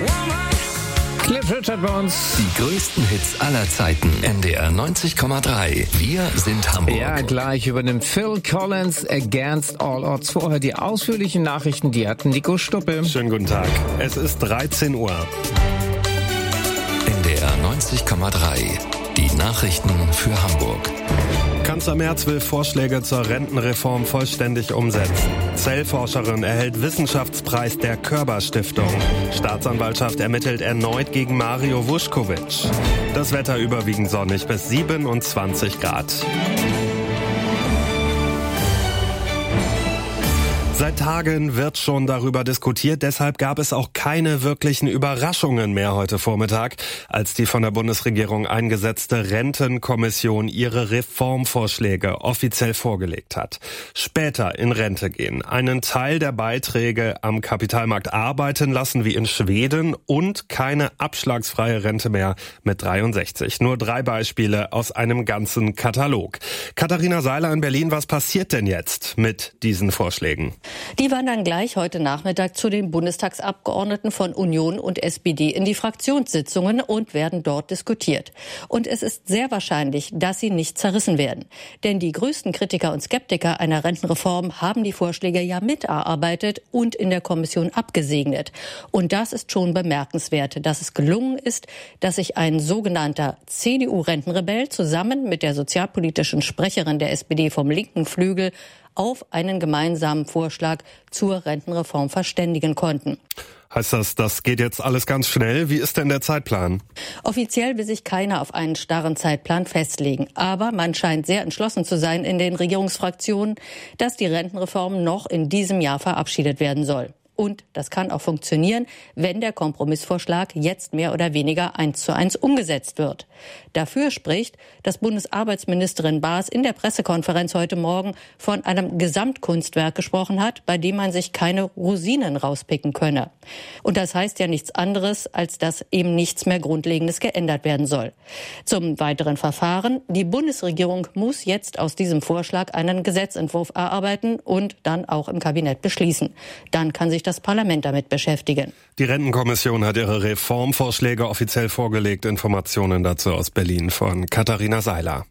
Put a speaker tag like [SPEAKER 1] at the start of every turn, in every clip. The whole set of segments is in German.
[SPEAKER 1] Cliff Richard bei uns.
[SPEAKER 2] Die größten Hits aller Zeiten. NDR 90,3. Wir sind Hamburg.
[SPEAKER 1] Ja, gleich übernimmt Phil Collins Against All Odds. Vorher die ausführlichen Nachrichten, die hat Nico Stuppe.
[SPEAKER 3] Schönen guten Tag. Es ist 13 Uhr.
[SPEAKER 2] NDR 90,3. Die Nachrichten für Hamburg.
[SPEAKER 3] Kanzler Merz will Vorschläge zur Rentenreform vollständig umsetzen. Zellforscherin erhält Wissenschaftspreis der Körber-Stiftung. Staatsanwaltschaft ermittelt erneut gegen Mario Vuskovic. Das Wetter überwiegend sonnig bis 27 Grad. Seit Tagen wird schon darüber diskutiert, deshalb gab es auch keine wirklichen Überraschungen mehr heute Vormittag, als die von der Bundesregierung eingesetzte Rentenkommission ihre Reformvorschläge offiziell vorgelegt hat. Später in Rente gehen, einen Teil der Beiträge am Kapitalmarkt arbeiten lassen wie in Schweden und keine abschlagsfreie Rente mehr mit 63. Nur 3 Beispiele aus einem ganzen Katalog. Katharina Seiler in Berlin, was passiert denn jetzt mit diesen Vorschlägen?
[SPEAKER 4] Die wandern gleich heute Nachmittag zu den Bundestagsabgeordneten von Union und SPD in die Fraktionssitzungen und werden dort diskutiert. Und es ist sehr wahrscheinlich, dass sie nicht zerrissen werden. Denn die größten Kritiker und Skeptiker einer Rentenreform haben die Vorschläge ja mitarbeitet und in der Kommission abgesegnet. Und das ist schon bemerkenswert, dass es gelungen ist, dass sich ein sogenannter CDU-Rentenrebell zusammen mit der sozialpolitischen Sprecherin der SPD vom linken Flügel auf einen gemeinsamen Vorschlag zur Rentenreform verständigen konnten.
[SPEAKER 3] Heißt das geht jetzt alles ganz schnell? Wie ist denn der Zeitplan?
[SPEAKER 4] Offiziell will sich keiner auf einen starren Zeitplan festlegen. Aber man scheint sehr entschlossen zu sein in den Regierungsfraktionen, dass die Rentenreform noch in diesem Jahr verabschiedet werden soll. Und das kann auch funktionieren, wenn der Kompromissvorschlag jetzt mehr oder weniger 1:1 umgesetzt wird. Dafür spricht, dass Bundesarbeitsministerin Baas in der Pressekonferenz heute Morgen von einem Gesamtkunstwerk gesprochen hat, bei dem man sich keine Rosinen rauspicken könne. Und das heißt ja nichts anderes, als dass eben nichts mehr Grundlegendes geändert werden soll. Zum weiteren Verfahren: Die Bundesregierung muss jetzt aus diesem Vorschlag einen Gesetzentwurf erarbeiten und dann auch im Kabinett beschließen. Dann kann sich das Parlament damit beschäftigen.
[SPEAKER 3] Die Rentenkommission hat ihre Reformvorschläge offiziell vorgelegt. Informationen dazu aus Berlin von Katharina Seiler.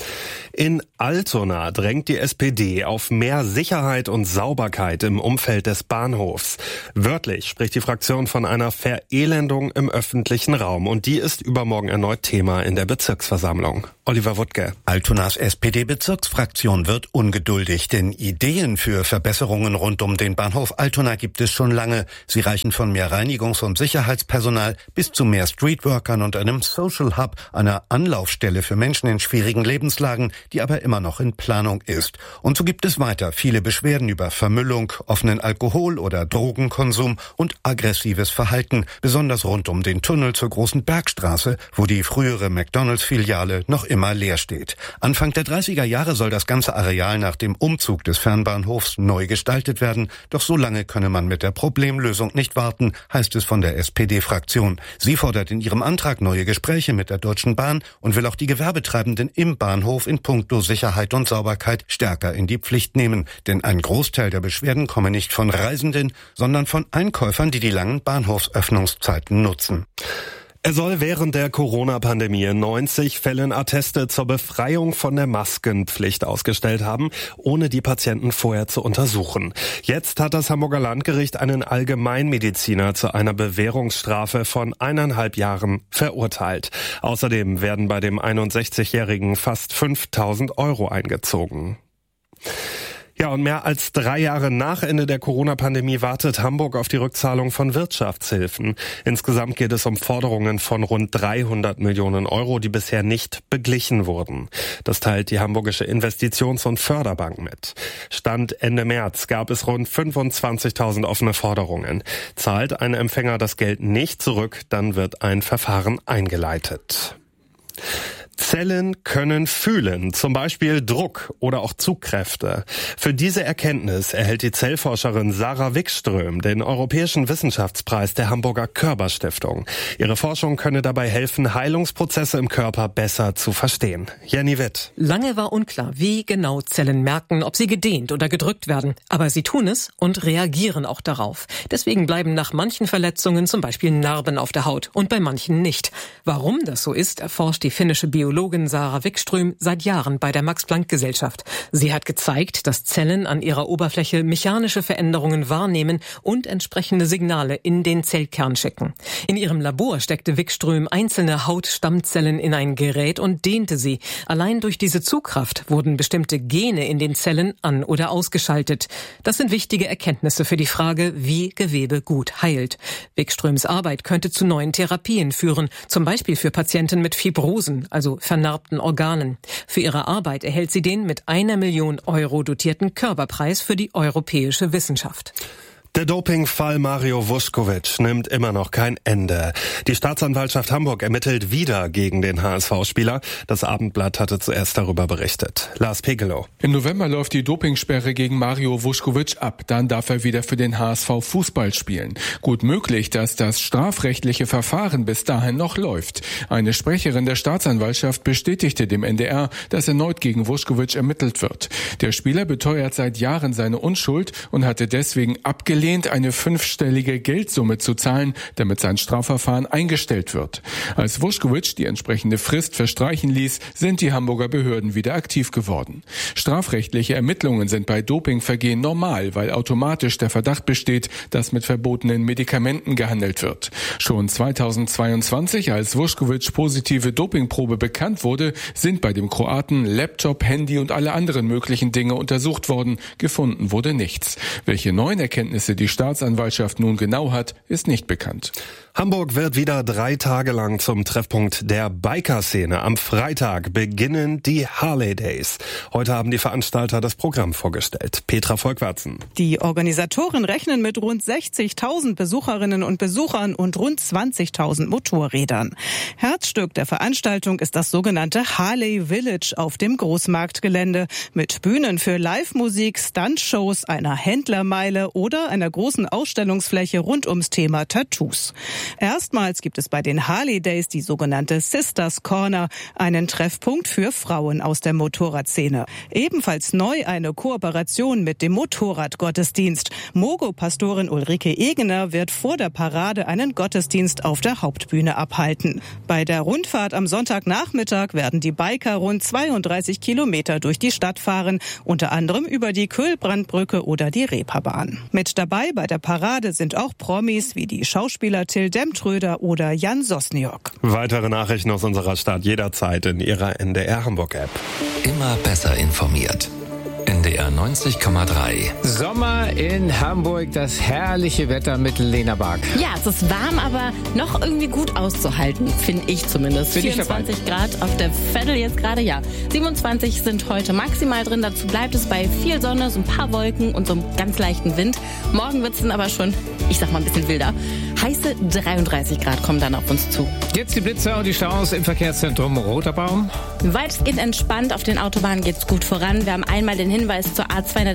[SPEAKER 3] In Altona drängt die SPD auf mehr Sicherheit und Sauberkeit im Umfeld des Bahnhofs. Wörtlich spricht die Fraktion von einer Verelendung im öffentlichen Raum. Und die ist übermorgen erneut Thema in der Bezirksversammlung. Oliver Wuttke.
[SPEAKER 5] Altonas SPD-Bezirksfraktion wird ungeduldig, denn Ideen für Verbesserungen rund um den Bahnhof Altona gibt es schon lange. Sie reichen von mehr Reinigungs- und Sicherheitspersonal bis zu mehr Streetworkern und einem Social Hub, einer Anlaufstelle für Menschen in schwierigen Lebenslagen, die aber immer noch in Planung ist. Und so gibt es weiter viele Beschwerden über Vermüllung, offenen Alkohol- oder Drogenkonsum und aggressives Verhalten, besonders rund um den Tunnel zur Großen Bergstraße, wo die frühere McDonalds-Filiale noch immer leer steht. Anfang der 30er Jahre soll das ganze Areal nach dem Umzug des Fernbahnhofs neu gestaltet werden. Doch so lange könne man mit der Problemlösung nicht warten, heißt es von der SPD-Fraktion. Sie fordert in ihrem Antrag neue Gespräche mit der Deutschen Bahn und will auch die Gewerbetreibenden im Bahnhof in puncto Sicherheit und Sauberkeit stärker in die Pflicht nehmen. Denn ein Großteil der Beschwerden komme nicht von Reisenden, sondern von Einkäufern, die die langen Bahnhofsöffnungszeiten nutzen.
[SPEAKER 3] Er soll während der Corona-Pandemie in 90 Fällen Atteste zur Befreiung von der Maskenpflicht ausgestellt haben, ohne die Patienten vorher zu untersuchen. Jetzt hat das Hamburger Landgericht einen Allgemeinmediziner zu einer Bewährungsstrafe von 1,5 Jahren verurteilt. Außerdem werden bei dem 61-Jährigen fast 5.000 € eingezogen. Ja, und mehr als 3 Jahre nach Ende der Corona-Pandemie wartet Hamburg auf die Rückzahlung von Wirtschaftshilfen. Insgesamt geht es um Forderungen von rund 300 Millionen €, die bisher nicht beglichen wurden. Das teilt die Hamburgische Investitions- und Förderbank mit. Stand Ende März gab es rund 25.000 offene Forderungen. Zahlt ein Empfänger das Geld nicht zurück, dann wird ein Verfahren eingeleitet. Zellen können fühlen, zum Beispiel Druck oder auch Zugkräfte. Für diese Erkenntnis erhält die Zellforscherin Sarah Wikström den Europäischen Wissenschaftspreis der Hamburger Körber-Stiftung. Ihre Forschung könne dabei helfen, Heilungsprozesse im Körper besser zu verstehen. Jenny Witt.
[SPEAKER 6] Lange war unklar, wie genau Zellen merken, ob sie gedehnt oder gedrückt werden. Aber sie tun es und reagieren auch darauf. Deswegen bleiben nach manchen Verletzungen zum Beispiel Narben auf der Haut und bei manchen nicht. Warum das so ist, erforscht die finnische Biologin Sarah Wikström seit Jahren bei der Max-Planck-Gesellschaft. Sie hat gezeigt, dass Zellen an ihrer Oberfläche mechanische Veränderungen wahrnehmen und entsprechende Signale in den Zellkern schicken. In ihrem Labor steckte Wikström einzelne Hautstammzellen in ein Gerät und dehnte sie. Allein durch diese Zugkraft wurden bestimmte Gene in den Zellen an- oder ausgeschaltet. Das sind wichtige Erkenntnisse für die Frage, wie Gewebe gut heilt. Wikströms Arbeit könnte zu neuen Therapien führen, zum Beispiel für Patienten mit Fibrosen, also vernarbten Organen. Für ihre Arbeit erhält sie den mit 1 Million Euro dotierten Körperpreis für die europäische Wissenschaft.
[SPEAKER 3] Der Dopingfall Mario Vuskovic nimmt immer noch kein Ende. Die Staatsanwaltschaft Hamburg ermittelt wieder gegen den HSV-Spieler. Das Abendblatt hatte zuerst darüber berichtet. Lars Pegelow.
[SPEAKER 7] Im November läuft die Dopingsperre gegen Mario Vuskovic ab. Dann darf er wieder für den HSV Fußball spielen. Gut möglich, dass das strafrechtliche Verfahren bis dahin noch läuft. Eine Sprecherin der Staatsanwaltschaft bestätigte dem NDR, dass erneut gegen Vuskovic ermittelt wird. Der Spieler beteuert seit Jahren seine Unschuld und hatte deswegen abgelehnt, eine 5-stellige Geldsumme zu zahlen, damit sein Strafverfahren eingestellt wird. Als Vuskovic die entsprechende Frist verstreichen ließ, sind die Hamburger Behörden wieder aktiv geworden. Strafrechtliche Ermittlungen sind bei Dopingvergehen normal, weil automatisch der Verdacht besteht, dass mit verbotenen Medikamenten gehandelt wird. Schon 2022, als Vuskovic positive Dopingprobe bekannt wurde, sind bei dem Kroaten Laptop, Handy und alle anderen möglichen Dinge untersucht worden. Gefunden wurde nichts. Welche neuen Erkenntnisse die Staatsanwaltschaft nun genau hat, ist nicht bekannt.
[SPEAKER 3] Hamburg wird wieder 3 Tage lang zum Treffpunkt der Biker-Szene. Am Freitag beginnen die Harley Days. Heute haben die Veranstalter das Programm vorgestellt. Petra Volkwarzen.
[SPEAKER 8] Die Organisatoren rechnen mit rund 60.000 Besucherinnen und Besuchern und rund 20.000 Motorrädern. Herzstück der Veranstaltung ist das sogenannte Harley Village auf dem Großmarktgelände mit Bühnen für Live-Musik, Stuntshows, einer Händlermeile oder einer großen Ausstellungsfläche rund ums Thema Tattoos. Erstmals gibt es bei den Harley Days die sogenannte Sisters Corner, einen Treffpunkt für Frauen aus der Motorradszene. Ebenfalls neu eine Kooperation mit dem Motorradgottesdienst. Mogo-Pastorin Ulrike Egener wird vor der Parade einen Gottesdienst auf der Hauptbühne abhalten. Bei der Rundfahrt am Sonntagnachmittag werden die Biker rund 32 Kilometer durch die Stadt fahren, unter anderem über die Köhlbrandbrücke oder die Reeperbahn. Mit dabei bei der Parade sind auch Promis wie die Schauspieler Till Demtröder oder Jan Sosniok.
[SPEAKER 3] Weitere Nachrichten aus unserer Stadt jederzeit in Ihrer NDR Hamburg App.
[SPEAKER 2] Immer besser informiert. NDR 90,3.
[SPEAKER 1] Sommer in Hamburg, das herrliche Wetter mit Lena Bark.
[SPEAKER 9] Ja, es ist warm, aber noch irgendwie gut auszuhalten, finde ich zumindest. 24 Grad auf der Veddel jetzt gerade, ja. 27 sind heute maximal drin, dazu bleibt es bei viel Sonne, so ein paar Wolken und so einem ganz leichten Wind. Morgen wird es dann aber schon, ich sag mal, ein bisschen wilder. Heiße 33 Grad kommen dann auf uns zu.
[SPEAKER 1] Jetzt die Blitzer und die Staus im Verkehrszentrum Roterbaum.
[SPEAKER 9] Weitestgehend entspannt, auf den Autobahnen geht's gut voran. Wir haben einmal den Hinweis zur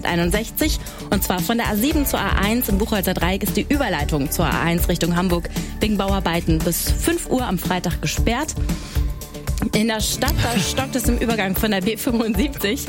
[SPEAKER 9] A261 und zwar von der A7 zur A1 im Buchholzer Dreieck ist die Überleitung zur A1 Richtung Hamburg wegen Bauarbeiten bis 5 Uhr am Freitag gesperrt. In der Stadt, da stockt es im Übergang von der B75.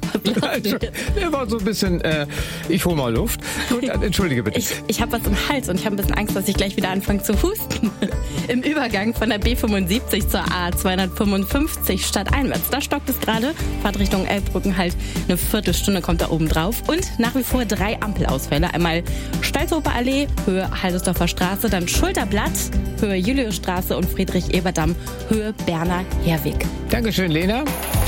[SPEAKER 1] Der war so ein bisschen, ich hole mal Luft. Gut, entschuldige bitte.
[SPEAKER 9] Ich habe was im Hals und ich habe ein bisschen Angst, dass ich gleich wieder anfange zu husten. Im Übergang von der B75 zur A255 stadteinwärts. Da stockt es gerade. Fahrt Richtung Elbbrücken halt eine Viertelstunde kommt da oben drauf. Und nach wie vor 3 Ampelausfälle. Einmal Stalzhofer Allee, Höhe Haldersdorfer Straße, dann Schulterblatt, Höhe Juliusstraße und Friedrich-Ebert-Damm, Höhe Berner Herweg.
[SPEAKER 1] Dankeschön, Lena.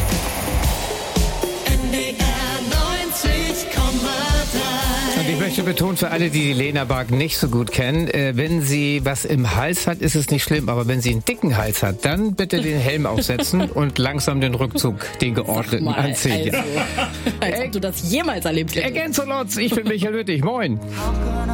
[SPEAKER 1] Und ich möchte betonen, für alle, die Lena Bark nicht so gut kennen, wenn sie was im Hals hat, ist es nicht schlimm. Aber wenn sie einen dicken Hals hat, dann bitte den Helm aufsetzen und langsam den Rückzug, den geordneten anziehen.
[SPEAKER 9] Also, als ob du das jemals erlebt hättest.
[SPEAKER 1] Ergänzung Lotz, ich bin Michael Wittig. Moin.